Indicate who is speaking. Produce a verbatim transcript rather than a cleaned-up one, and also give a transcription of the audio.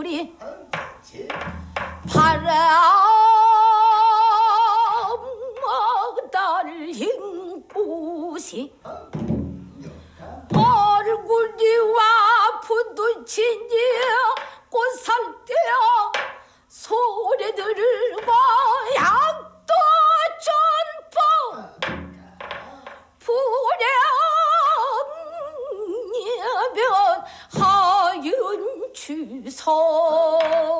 Speaker 1: 우리 바람 달린 꽃이 얼굴이와 부딪히니 꽃살 때여 소리 들고 약도 전포 불량이면 하윤 주소